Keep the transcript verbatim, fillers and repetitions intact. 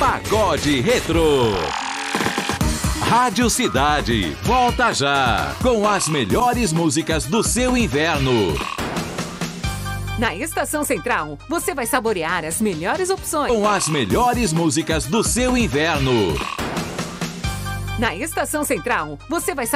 Pagode Retrô. Rádio Cidade, volta já, com as melhores músicas do seu inverno. Na Estação Central, você vai saborear as melhores opções. Com as melhores músicas do seu inverno. Na Estação Central, você vai